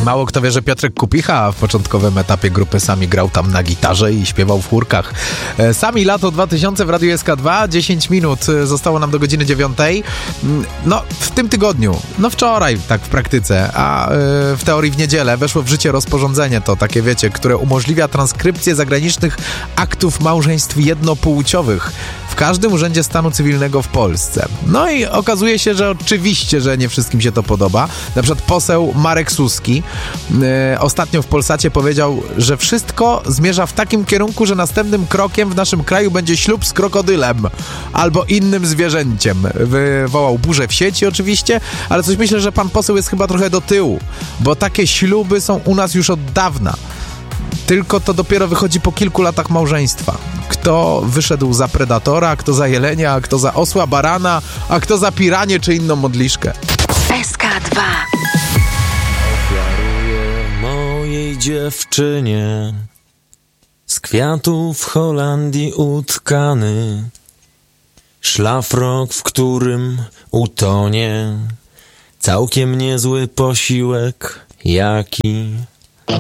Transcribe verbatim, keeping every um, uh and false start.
Mało kto wie, że Piotrek Kupicha w początkowym etapie grupy Sami grał tam na gitarze i śpiewał w chórkach. Sami lato dwa tysiące w Radiu S K dwa, dziesięć minut zostało nam do godziny dziewiątej. No, w tym tygodniu, no wczoraj tak w praktyce, a w teorii w niedzielę weszło w życie rozporządzenie to, takie wiecie, które umożliwia transkrypcję zagranicznych aktów małżeństw jednopłciowych w każdym urzędzie stanu cywilnego w Polsce. No i okazuje się, że oczywiście, że nie wszystkim się to podoba. Na przykład poseł Marek Suski yy, ostatnio w Polsacie powiedział, że wszystko zmierza w takim kierunku, że następnym krokiem w naszym kraju będzie ślub z krokodylem albo innym zwierzęciem. Wywołał burzę w sieci oczywiście, ale coś myślę, że pan poseł jest chyba trochę do tyłu, bo takie śluby są u nas już od dawna. Tylko to dopiero wychodzi po kilku latach małżeństwa. Kto wyszedł za predatora, kto za jelenia, a kto za osła, barana, a kto za piranię czy inną modliszkę. S K dwa. Ofiaruję mojej dziewczynie z kwiatów w Holandii utkany szlafrok, w którym utonie całkiem niezły posiłek, jaki